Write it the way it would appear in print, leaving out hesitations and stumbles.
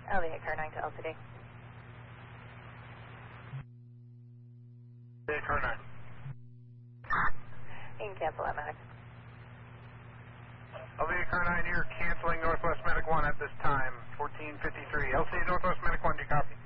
Elliot Car 9 to LTD. Elliot Car 9. You can cancel that, Medic. Elliot Car 9, you're canceling Northwest Medic 1 at this time, 1453. LC Northwest Medic 1, do you copy?